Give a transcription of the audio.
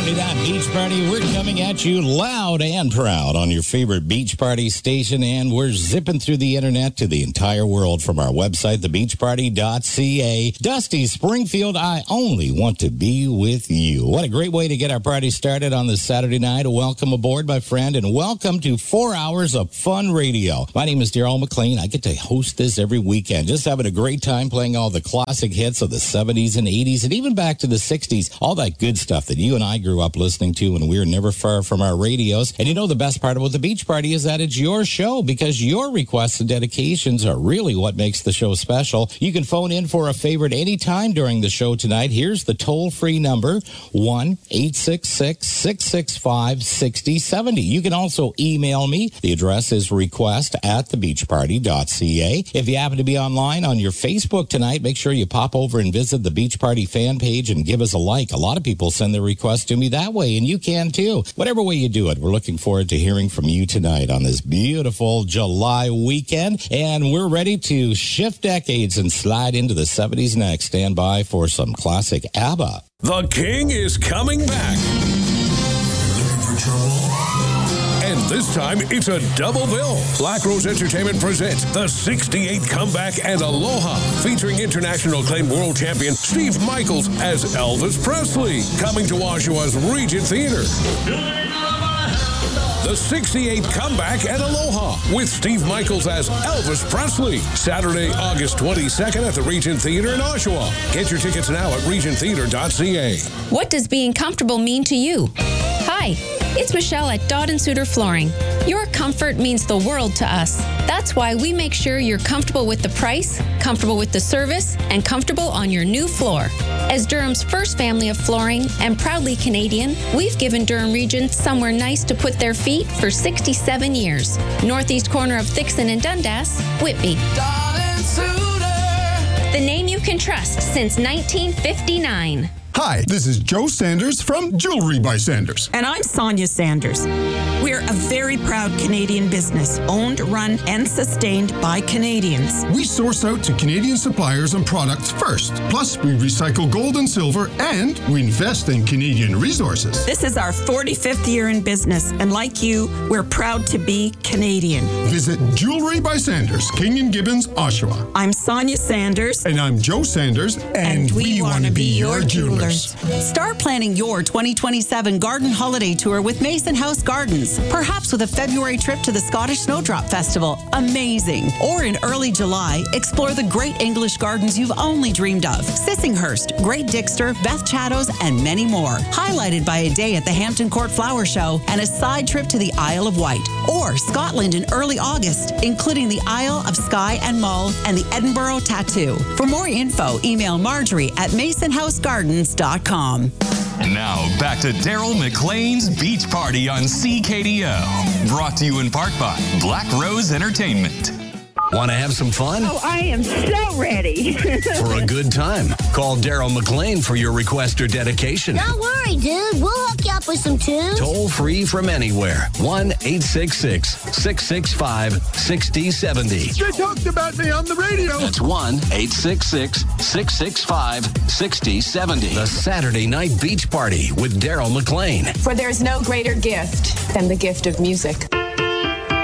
Saturday Night Beach Party. We're coming at you loud and proud on your favorite beach party station, and we're zipping through the internet to the entire world from our website, thebeachparty.ca. Dusty Springfield, I only want to be with you. What a great way to get our party started on this Saturday night. Welcome aboard, my friend, and welcome to 4 hours of fun radio. My name is Daryl McLean. I get to host this every weekend, just having a great time playing all the classic hits of the 70s and 80s and even back to the 60s, all that good stuff that you and I grew up listening to when we were never far from our radios. And you know, the best part about the Beach Party is that it's your show, because your requests and dedications are really what makes the show special. You can phone in for a favorite anytime during the show tonight. Here's the toll-free number, 1-866-665-6070. You can also email me. The address is request@thebeachparty.ca. If you happen to be online on your Facebook tonight, make sure you pop over and visit the Beach Party fan page and give us a like. A lot of people send their requests to me that way, and you can too. Whatever way you do it, we're looking forward to hearing from you tonight on this beautiful July weekend. And we're ready to shift decades and slide into the 70s next. Stand by for some classic ABBA. The King is coming back. Looking for trouble? And this time, it's a double bill. Black Rose Entertainment presents the 68th Comeback and Aloha, featuring international acclaimed world champion Steve Michaels as Elvis Presley, coming to Oshawa's Regent Theater. The 68th Comeback and Aloha with Steve Michaels as Elvis Presley. Saturday, August 22nd at the Regent Theater in Oshawa. Get your tickets now at regenttheater.ca. What does being comfortable mean to you? Hi, it's Michelle at Dodd & Suter Flooring. Your comfort means the world to us. That's why we make sure you're comfortable with the price, comfortable with the service, and comfortable on your new floor. As Durham's first family of flooring and proudly Canadian, we've given Durham Regents somewhere nice to put their feet for 67 years. Northeast corner of Thixon and Dundas, Whitby. The name you can trust since 1959. Hi, this is Joe Sanders from Jewelry by Sanders. And I'm Sonia Sanders. We're a very proud Canadian business, owned, run, and sustained by Canadians. We source out to Canadian suppliers and products first. Plus, we recycle gold and silver, and we invest in Canadian resources. This is our 45th year in business, and like you, we're proud to be Canadian. Visit Jewelry by Sanders, King and Gibbons, Oshawa. I'm Sonia Sanders. And I'm Joe Sanders, and we want to be your jewelers. Start planning your 2027 garden holiday tour with Mason House Gardens, perhaps with a February trip to the Scottish Snowdrop Festival. Amazing. Or in early July, explore the great English gardens you've only dreamed of. Sissinghurst, Great Dixter, Beth Chattos, and many more. Highlighted by a day at the Hampton Court Flower Show and a side trip to the Isle of Wight. Or Scotland in early August, including the Isle of Skye and Mull and the Edinburgh Tattoo. For more info, email Marjorie at MasonHouseGardens.com. Now, back to Daryl McLean's Beach Party on CKDO. Brought to you in part by Black Rose Entertainment. Want to have some fun? Oh, I am so ready. For a good time, call Daryl McLean for your request or dedication. Don't worry, dude. We'll hook you up with some tunes. Toll free from anywhere. 1-866-665-6070. They talked about me on the radio. That's 1-866-665-6070. The Saturday Night Beach Party with Daryl McLean. For there's no greater gift than the gift of music.